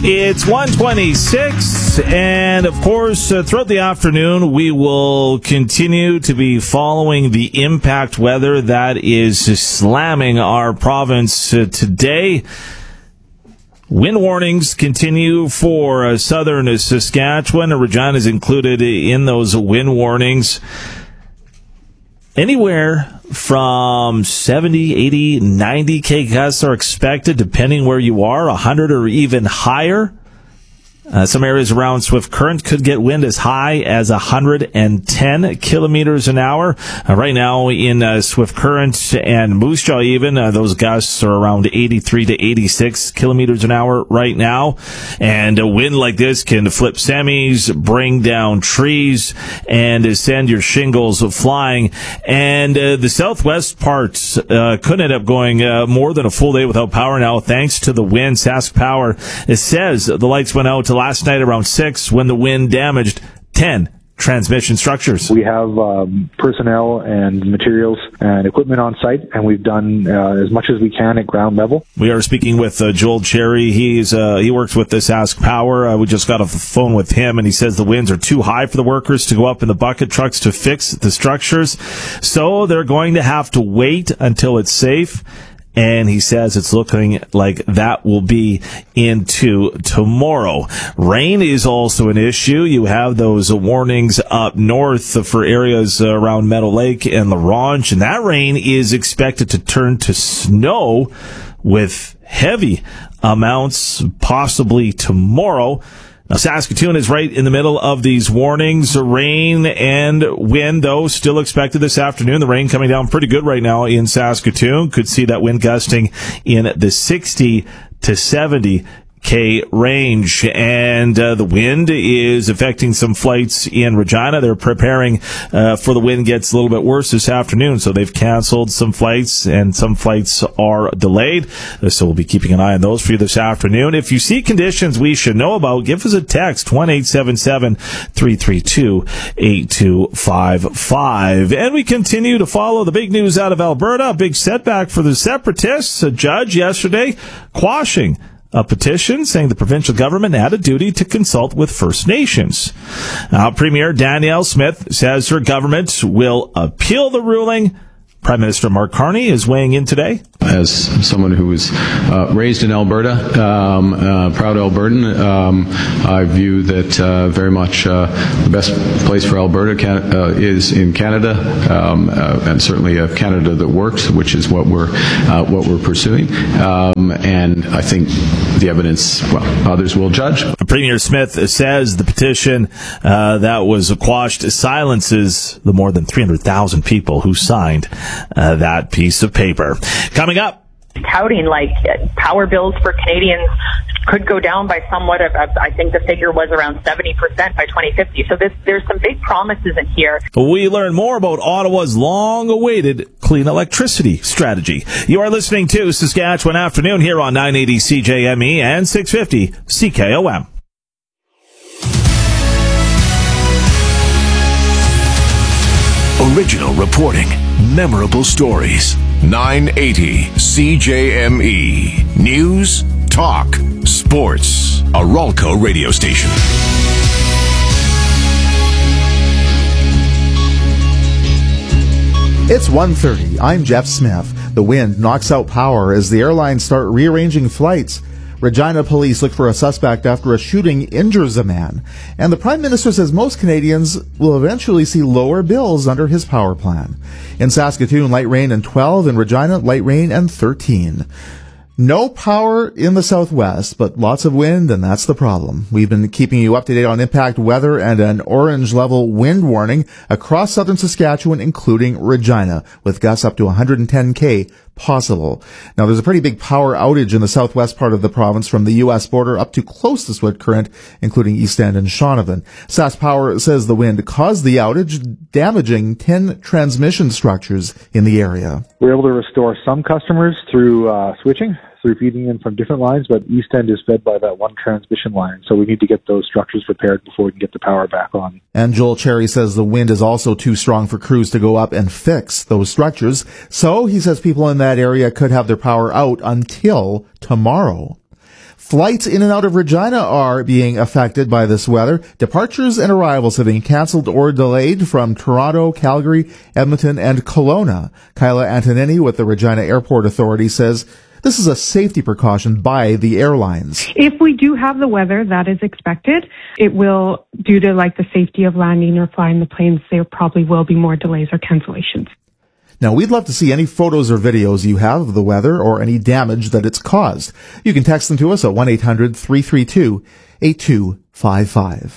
It's 1:26, and of course, throughout the afternoon, we will continue to be following the impact weather that is slamming our province today. Wind warnings continue for southern Saskatchewan. Regina is included in those wind warnings. Anywhere from 70, 80, 90 gusts are expected, depending where you are, 100 or even higher. Some areas around Swift Current could get wind as high as 110 kilometers an hour. Right now in Swift Current and Moose Jaw even, those gusts are around 83 to 86 kilometers an hour right now. And a wind like this can flip semis, bring down trees, and send your shingles flying. And the southwest parts could end up going more than a full day without power now, thanks to the wind. Sask Power, it says the lights went out last night around 6 when the wind damaged 10 transmission structures. We have personnel and materials and equipment on site, and we've done as much as we can at ground level. We are speaking with Joel Cherry. He works with this Sask Power. We just got off the phone with him, and he says the winds are too high for the workers to go up in the bucket trucks to fix the structures, so they're going to have to wait until it's safe. And he says it's looking like that will be into tomorrow. Rain is also an issue. You have those warnings up north for areas around Meadow Lake and La Ronge, and that rain is expected to turn to snow with heavy amounts possibly tomorrow. Now, Saskatoon is right in the middle of these warnings. Rain and wind, though, still expected this afternoon. The rain coming down pretty good right now in Saskatoon. Could see that wind gusting in the 60 to 70 range, and the wind is affecting some flights in Regina. They're preparing for the wind gets a little bit worse this afternoon, so they've canceled some flights, and some flights are delayed. So we'll be keeping an eye on those for you this afternoon. If you see conditions we should know about, give us a text, 1-877-332-8255. And we continue to follow the big news out of Alberta. A big setback for the Separatists. A judge yesterday quashing a petition saying the provincial government had a duty to consult with First Nations. Premier Danielle Smith says her government will appeal the ruling. Prime Minister Mark Carney is weighing in today. As someone who was raised in Alberta, proud Albertan, I view that very much the best place for Alberta is in Canada, and certainly a Canada that works, which is what we're pursuing. And I think the evidence, well, others will judge. Premier Smith says the petition that was quashed silences the more than 300,000 people who signed that piece of paper. Coming up, touting like power bills for Canadians could go down by somewhat of, I think the figure was around 70% by 2050. So there's some big promises in here. We learn more about Ottawa's long-awaited clean electricity strategy. You are listening to Saskatchewan Afternoon here on 980 CJME and 650 CKOM. Original reporting, memorable stories. 980 CJME. News, talk, sports. A Ralco radio station. It's 1:30. I'm Jeff Smith. The wind knocks out power as the airlines start rearranging flights. Regina police look for a suspect after a shooting injures a man. And the Prime Minister says most Canadians will eventually see lower bills under his power plan. In Saskatoon, light rain and 12. In Regina, light rain and 13. No power in the southwest, but lots of wind, and that's the problem. We've been keeping you up to date on impact weather and an orange level wind warning across southern Saskatchewan, including Regina, with gusts up to 110 possible. Now, there's a pretty big power outage in the southwest part of the province from the U.S. border up to close to Swift Current, including East End and Shaunavon. Sask Power says the wind caused the outage, damaging 10 transmission structures in the area. We're able to restore some customers through switching, through feeding in from different lines, but East End is fed by that one transmission line, so we need to get those structures repaired before we can get the power back on. And Joel Cherry says the wind is also too strong for crews to go up and fix those structures, so he says people in that area could have their power out until tomorrow. Flights in and out of Regina are being affected by this weather. Departures and arrivals have been canceled or delayed from Toronto, Calgary, Edmonton, and Kelowna. Kyla Antonini with the Regina Airport Authority says this is a safety precaution by the airlines. If we do have the weather that is expected, it will, due to the safety of landing or flying the planes, there probably will be more delays or cancellations. Now, we'd love to see any photos or videos you have of the weather or any damage that it's caused. You can text them to us at 1-800-332-8255.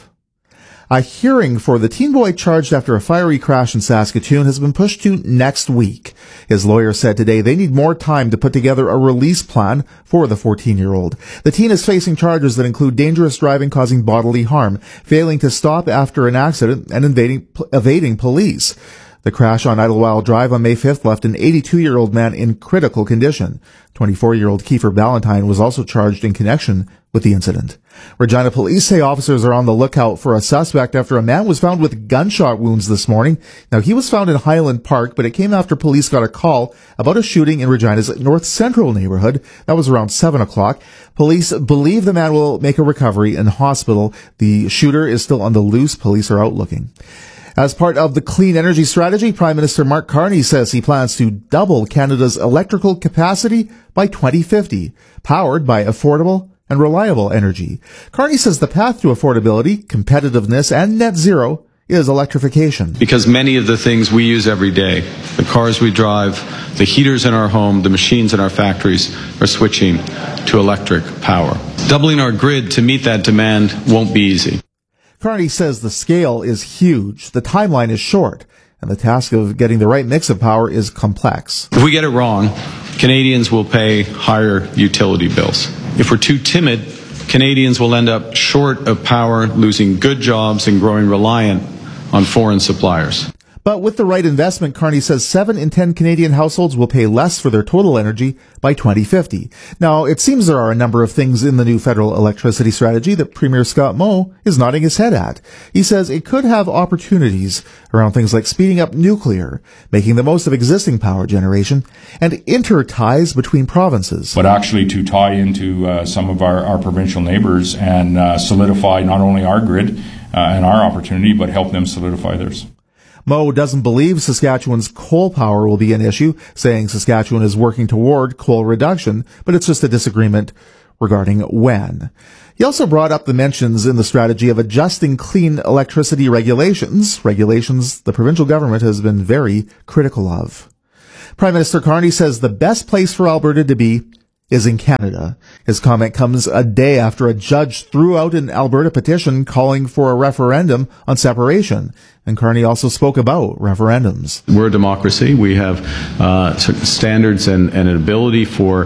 A hearing for the teen boy charged after a fiery crash in Saskatoon has been pushed to next week. His lawyer said today they need more time to put together a release plan for the 14-year-old. The teen is facing charges that include dangerous driving causing bodily harm, failing to stop after an accident, and evading police. The crash on Idlewild Drive on May 5th left an 82-year-old man in critical condition. 24-year-old Kiefer Ballantyne was also charged in connection with the incident. Regina police say officers are on the lookout for a suspect after a man was found with gunshot wounds this morning. Now, he was found in Highland Park, but it came after police got a call about a shooting in Regina's North Central neighborhood. That was around 7 o'clock. Police believe the man will make a recovery in hospital. The shooter is still on the loose. Police are out looking. As part of the clean energy strategy, Prime Minister Mark Carney says he plans to double Canada's electrical capacity by 2050, powered by affordable and reliable energy. Carney says the path to affordability, competitiveness, and net zero is electrification. Because many of the things we use every day, the cars we drive, the heaters in our home, the machines in our factories, are switching to electric power. Doubling our grid to meet that demand won't be easy. Carney says the scale is huge, the timeline is short, and the task of getting the right mix of power is complex. If we get it wrong, Canadians will pay higher utility bills. If we're too timid, Canadians will end up short of power, losing good jobs and growing reliant on foreign suppliers. But with the right investment, Carney says 7 in 10 Canadian households will pay less for their total energy by 2050. Now, it seems there are a number of things in the new federal electricity strategy that Premier Scott Moe is nodding his head at. He says it could have opportunities around things like speeding up nuclear, making the most of existing power generation, and inter-ties between provinces. But actually to tie into some of our provincial neighbours and solidify not only our grid and our opportunity, but help them solidify theirs. Moe doesn't believe Saskatchewan's coal power will be an issue, saying Saskatchewan is working toward coal reduction, but it's just a disagreement regarding when. He also brought up the mentions in the strategy of adjusting clean electricity regulations the provincial government has been very critical of. Prime Minister Carney says the best place for Alberta to be is in Canada. His comment comes a day after a judge threw out an Alberta petition calling for a referendum on separation. And Carney also spoke about referendums. We're a democracy. We have certain standards and an ability for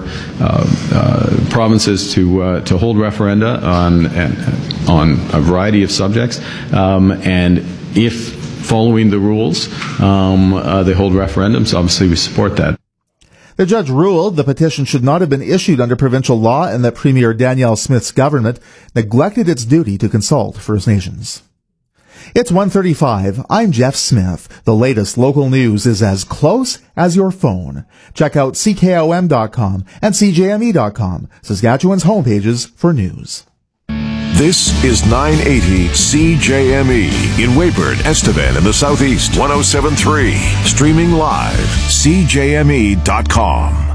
provinces to hold referenda on a variety of subjects. And if following the rules, they hold referendums, obviously we support that. The judge ruled the petition should not have been issued under provincial law and that Premier Danielle Smith's government neglected its duty to consult First Nations. It's 1:35. I'm Jeff Smith. The latest local news is as close as your phone. Check out CKOM.com and CJME.com, Saskatchewan's homepages for news. This is 980 CJME in Weyburn, Estevan in the Southeast, 107.3. Streaming live, CJME.com.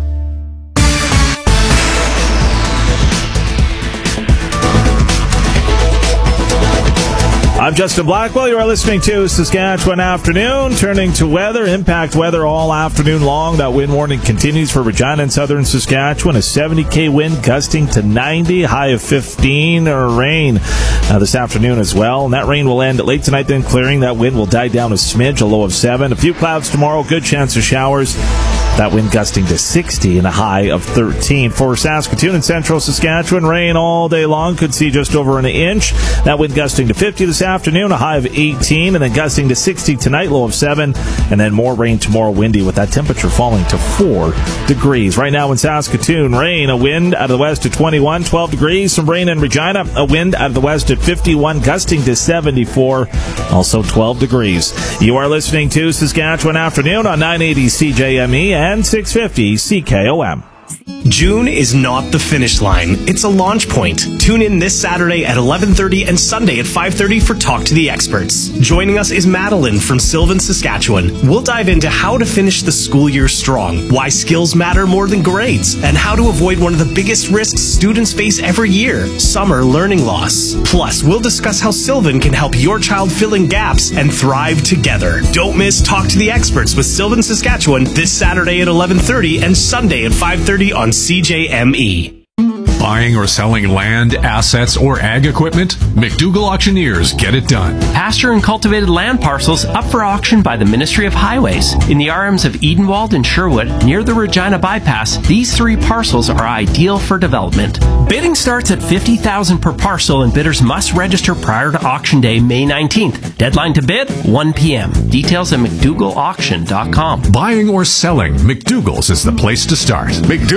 I'm Justin Blackwell. You are listening to Saskatchewan Afternoon. Turning to weather, impact weather all afternoon long. That wind warning continues for Regina and southern Saskatchewan. A 70 wind gusting to 90, high of 15. Rain this afternoon as well. And that rain will end late tonight, then clearing. That wind will die down a smidge, a low of 7. A few clouds tomorrow, good chance of showers. That wind gusting to 60 and a high of 13. For Saskatoon and central Saskatchewan, rain all day long. Could see just over an inch. That wind gusting to 50 this afternoon, a high of 18, and then gusting to 60 tonight, low of 7, and then more rain tomorrow, windy, with that temperature falling to 4 degrees. Right now in Saskatoon, rain, a wind out of the west at 21, 12 degrees. Some rain in Regina, a wind out of the west at 51, gusting to 74, also 12 degrees. You are listening to Saskatchewan Afternoon on 980 CJME and 650 CKOM. June is not the finish line, it's a launch point. Tune in this Saturday at 11:30 and Sunday at 5:30 for Talk to the Experts. Joining us is Madeline from Sylvan, Saskatchewan. We'll dive into how to finish the school year strong, why skills matter more than grades, and how to avoid one of the biggest risks students face every year, summer learning loss. Plus, we'll discuss how Sylvan can help your child fill in gaps and thrive together. Don't miss Talk to the Experts with Sylvan, Saskatchewan this Saturday at 11:30 and Sunday at 5:30 on CJME. Buying or selling land, assets, or ag equipment? McDougall Auctioneers get it done. Pasture and cultivated land parcels up for auction by the Ministry of Highways. In the RMs of Edenwald and Sherwood, near the Regina Bypass, these 3 parcels are ideal for development. Bidding starts at $50,000 per parcel and bidders must register prior to auction day, May 19th. Deadline to bid, 1 p.m. Details at McDougallAuction.com. Buying or selling, McDougall's is the place to start.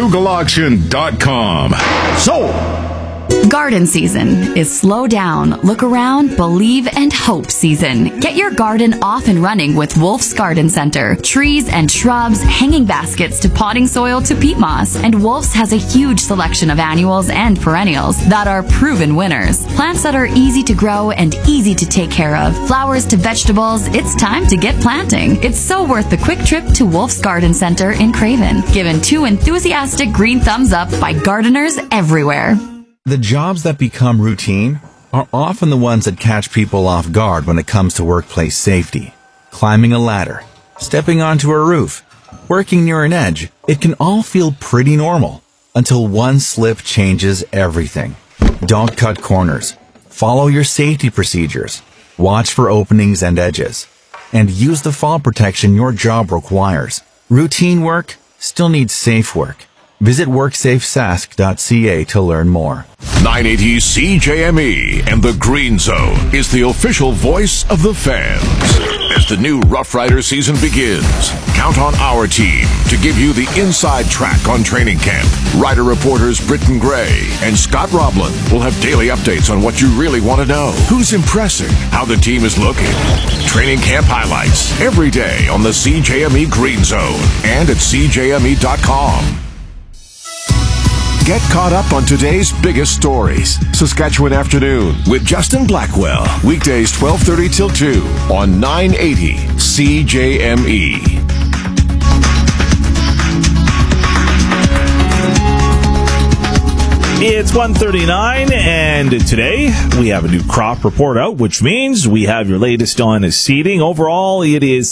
McDougallAuction.com. So, garden season is slow down, look around, believe, and hope season. Get your garden off and running with Wolf's Garden Center. Trees and shrubs, hanging baskets to potting soil to peat moss. And Wolf's has a huge selection of annuals and perennials that are proven winners. Plants that are easy to grow and easy to take care of. Flowers to vegetables, it's time to get planting. It's so worth the quick trip to Wolf's Garden Center in Craven. Given 2 enthusiastic green thumbs up by gardeners everywhere. The jobs that become routine are often the ones that catch people off guard when it comes to workplace safety. Climbing a ladder, stepping onto a roof, working near an edge, it can all feel pretty normal until one slip changes everything. Don't cut corners. Follow your safety procedures. Watch for openings and edges. And use the fall protection your job requires. Routine work still needs safe work. Visit WorksafeSask.ca to learn more. 980 CJME and the Green Zone is the official voice of the fans. As the new Rough Rider season begins, count on our team to give you the inside track on training camp. Rider reporters Britton Gray and Scott Roblin will have daily updates on what you really want to know. Who's impressing, how the team is looking. Training camp highlights every day on the CJME Green Zone and at CJME.com. Get caught up on today's biggest stories. Saskatchewan Afternoon with Justin Blackwell. Weekdays 12:30 till 2 on 980 CJME. It's 1:39, and today we have a new crop report out, which means we have your latest on seeding. Overall, it is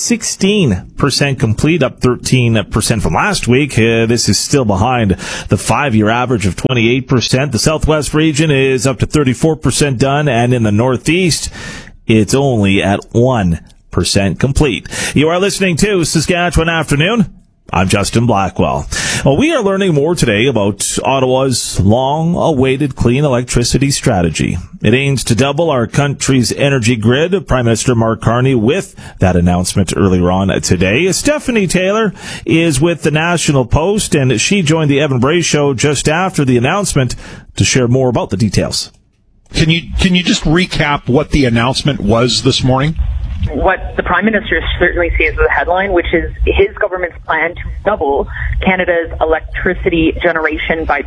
16% complete, up 13% from last week. This is still behind the 5-year average of 28%. The Southwest region is up to 34% done, and in the Northeast, it's only at 1% complete. You are listening to Saskatchewan Afternoon. I'm Justin Blackwell. Well, we are learning more today about Ottawa's long-awaited clean electricity strategy. It aims to double our country's energy grid. Prime Minister Mark Carney with that announcement earlier on today. Stephanie Taylor is with the National Post, and she joined the Evan Bray Show just after the announcement to share more about the details. Can you just recap what the announcement was this morning? What the Prime Minister certainly sees as the headline, which is his government's plan to double Canada's electricity generation by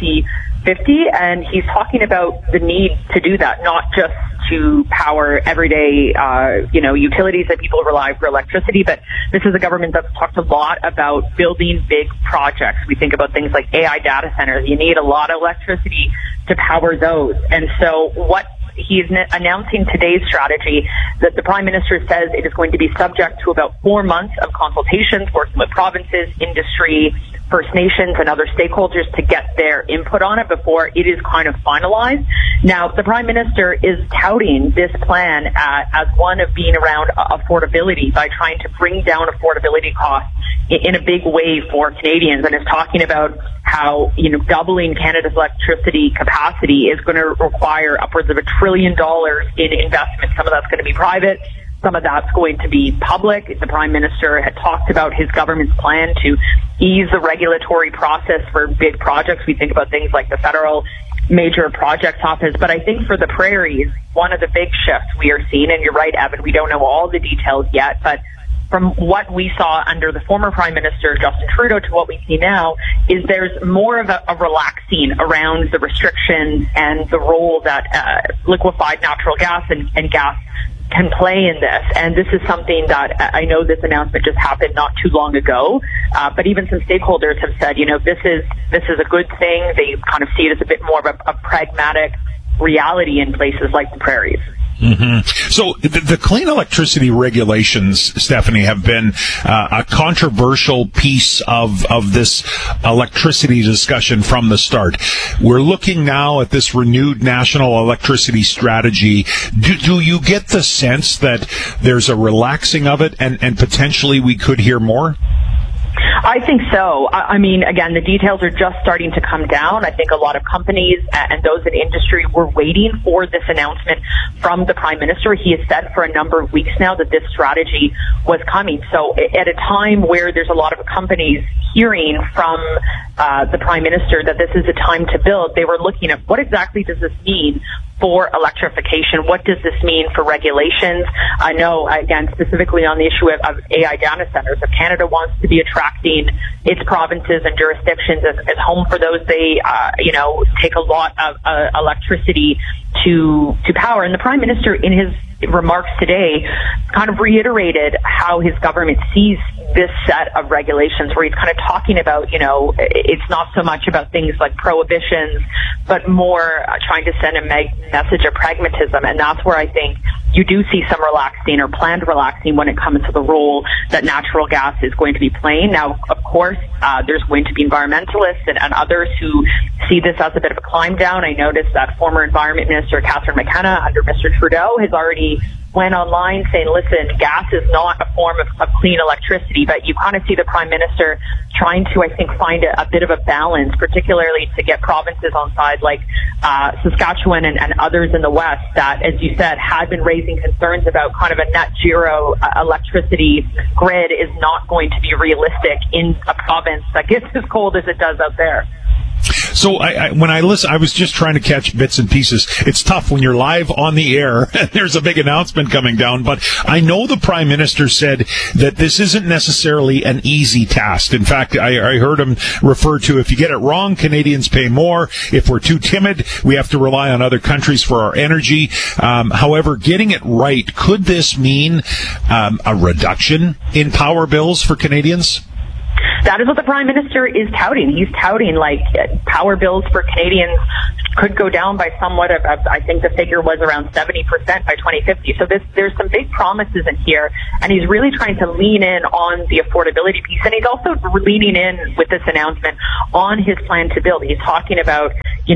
2050. And he's talking about the need to do that, not just to power everyday, utilities that people rely for electricity, but this is a government that's talked a lot about building big projects. We think about things like AI data centers. You need a lot of electricity to power those. And so what he's announcing today's strategy that the Prime Minister says it is going to be subject to about 4 months of consultations, working with provinces, industry, First Nations, and other stakeholders to get their input on it before it is kind of finalized. Now, the Prime Minister is touting this plan as one of being around affordability by trying to bring down affordability costs in a big way for Canadians, and is talking about how, doubling Canada's electricity capacity is going to require upwards of $1 trillion in investment. Some of that's going to be private. Some of that's going to be public. The Prime Minister had talked about his government's plan to ease the regulatory process for big projects. We think about things like the Federal Major Projects Office. But I think for the prairies, one of the big shifts we are seeing, and you're right, Evan, we don't know all the details yet, but from what we saw under the former Prime Minister, Justin Trudeau, to what we see now, is there's more of a relaxing around the restrictions and the role that liquefied natural gas and gas can play in this. And this is something that I know this announcement just happened not too long ago, but even some stakeholders have said, this is a good thing. They kind of see it as a bit more of a pragmatic reality in places like the prairies. Mm-hmm. So the clean electricity regulations, Stephanie, have been a controversial piece of this electricity discussion from the start. We're looking now at this renewed national electricity strategy. Do you get the sense that there's a relaxing of it and potentially we could hear more? I think so. I mean, again, the details are just starting to come down. I think a lot of companies and those in industry were waiting for this announcement from the Prime Minister. He has said for a number of weeks now that this strategy was coming. So at a time where there's a lot of companies hearing from the Prime Minister that this is a time to build, they were looking at what exactly does this mean for electrification? What does this mean for regulations? I know, again, specifically on the issue of AI data centers, if Canada wants to be attracting its provinces and jurisdictions as home for those, they, take a lot of electricity to power. And the Prime Minister, in his remarks today, kind of reiterated how his government sees this set of regulations, where he's kind of talking about, it's not so much about things like prohibitions, but more trying to send a message of pragmatism. And that's where I think you do see some relaxing or planned relaxing when it comes to the role that natural gas is going to be playing. Now, of course, there's going to be environmentalists and others who see this as a bit of a climb down. I noticed that former Environment Minister Catherine McKenna under Mr. Trudeau has already went online saying, listen, gas is not a form of clean electricity, but you kind of see the Prime Minister trying to, I think, find a bit of a balance, particularly to get provinces on side like Saskatchewan and others in the West that, as you said, had been raising concerns about kind of a net zero electricity grid is not going to be realistic in a province that gets as cold as it does out there. So when I listen, I was just trying to catch bits and pieces. It's tough when you're live on the air and there's a big announcement coming down, but I know the Prime Minister said that this isn't necessarily an easy task. In fact, I heard him refer to, if you get it wrong, Canadians pay more. If we're too timid, we have to rely on other countries for our energy. However, getting it right, could this mean a reduction in power bills for Canadians? That is what the Prime Minister is touting. He's touting, power bills for Canadians could go down by somewhat of, I think the figure was around 70% by 2050. So there's some big promises in here, and he's really trying to lean in on the affordability piece. And he's also leaning in with this announcement on his plan to build. He's talking about,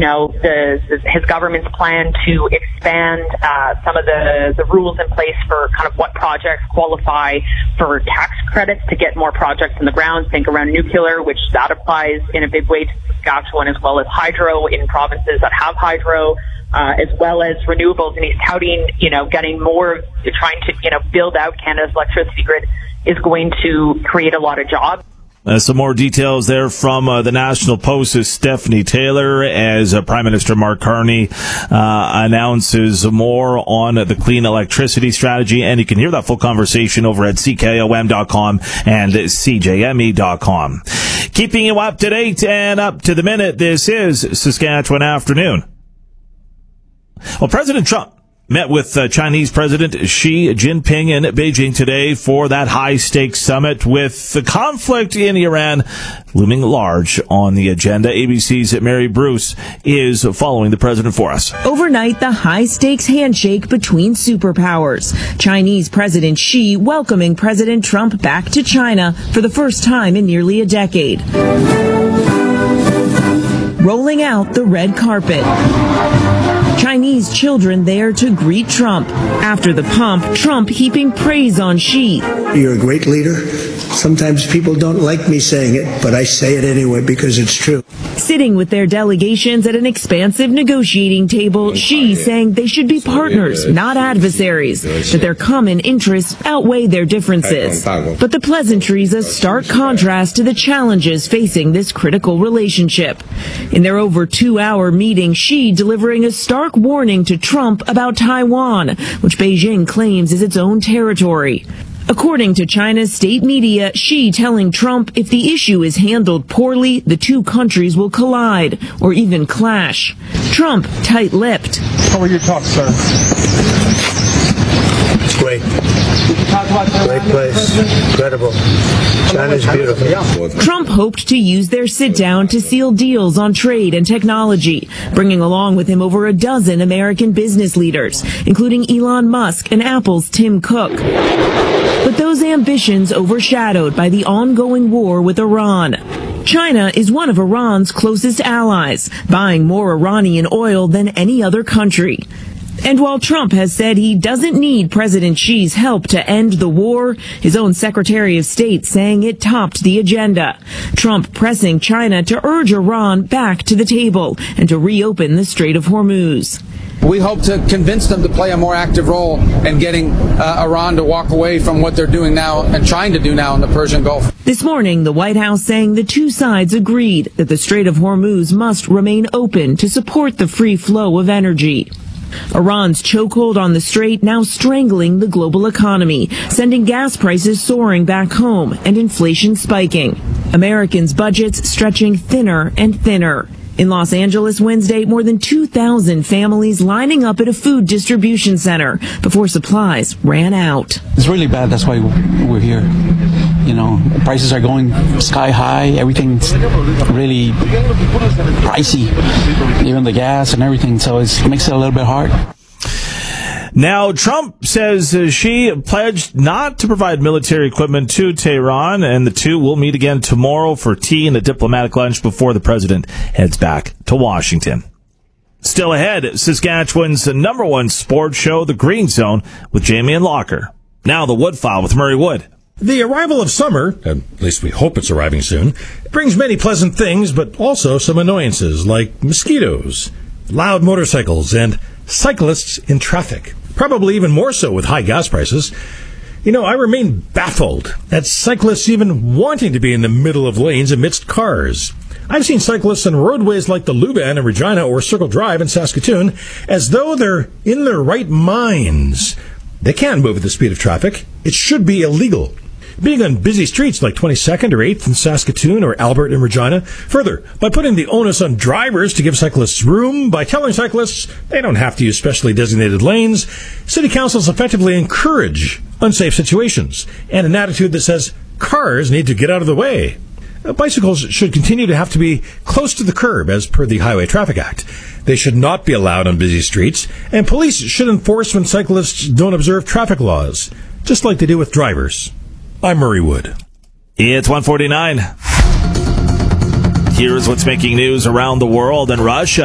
his government's plan to expand some of the rules in place for kind of what projects qualify for tax credits to get more projects in the ground. Think around nuclear, which that applies in a big way to Saskatchewan, as well as hydro in provinces that have hydro, as well as renewables. And he's touting, getting more, trying to, build out Canada's electricity grid is going to create a lot of jobs. Some more details there from the National Post's Stephanie Taylor as Prime Minister Mark Carney announces more on the clean electricity strategy. And you can hear that full conversation over at CKOM.com and CJME.com. Keeping you up to date and up to the minute, this is Saskatchewan Afternoon. Well, President Trump met with Chinese President Xi Jinping in Beijing today for that high-stakes summit, with the conflict in Iran looming large on the agenda. ABC's Mary Bruce is following the president for us. Overnight, the high-stakes handshake between superpowers. Chinese President Xi welcoming President Trump back to China for the first time in nearly a decade. Rolling out the red carpet. Chinese children there to greet Trump. After the pomp, Trump heaping praise on Xi. You're a great leader. Sometimes people don't like me saying it, but I say it anyway because it's true. Sitting with their delegations at an expansive negotiating table, Xi saying they should be partners, not adversaries, that their common interests outweigh their differences. But the pleasantries a stark contrast to the challenges facing this critical relationship. In their over 2-hour meeting, Xi delivering a stark warning to Trump about Taiwan, which Beijing claims is its own territory. According to China's state media, Xi telling Trump if the issue is handled poorly, the two countries will collide or even clash. Trump tight-lipped. How were your talks, sir? It's great. Great place. Incredible. China's beautiful. Trump hoped to use their sit-down to seal deals on trade and technology, bringing along with him over a dozen American business leaders, including Elon Musk and Apple's Tim Cook. But those ambitions overshadowed by the ongoing war with Iran. China is one of Iran's closest allies, buying more Iranian oil than any other country. And while Trump has said he doesn't need President Xi's help to end the war, his own Secretary of State saying it topped the agenda. Trump pressing China to urge Iran back to the table and to reopen the Strait of Hormuz. We hope to convince them to play a more active role in getting Iran to walk away from what they're doing now and trying to do now in the Persian Gulf. This morning, the White House saying the two sides agreed that the Strait of Hormuz must remain open to support the free flow of energy. Iran's chokehold on the strait now strangling the global economy, sending gas prices soaring back home and inflation spiking. Americans' budgets stretching thinner and thinner. In Los Angeles Wednesday, more than 2,000 families lining up at a food distribution center before supplies ran out. It's really bad. That's why we're here. You know, prices are going sky high. Everything's really pricey, even the gas and everything. So it makes it a little bit hard. Now, Trump says Xi pledged not to provide military equipment to Tehran, and the two will meet again tomorrow for tea and a diplomatic lunch before the president heads back to Washington. Still ahead, Saskatchewan's number one sports show, The Green Zone, with Jamie and Locker. Now, the Wood File with Murray Wood. The arrival of summer, at least we hope it's arriving soon, brings many pleasant things, but also some annoyances like mosquitoes, loud motorcycles, and cyclists in traffic. Probably even more so with high gas prices. You know, I remain baffled at cyclists even wanting to be in the middle of lanes amidst cars. I've seen cyclists on roadways like the Luban in Regina or Circle Drive in Saskatoon as though they're in their right minds. They can't move at the speed of traffic. It should be illegal. Being on busy streets like 22nd or 8th in Saskatoon or Albert in Regina. Further, by putting the onus on drivers to give cyclists room, by telling cyclists they don't have to use specially designated lanes, city councils effectively encourage unsafe situations and an attitude that says cars need to get out of the way. Bicycles should continue to have to be close to the curb as per the Highway Traffic Act. They should not be allowed on busy streets, and police should enforce when cyclists don't observe traffic laws, just like they do with drivers. I'm Murray Wood. It's 1:49. Here's what's making news around the world. In Russia,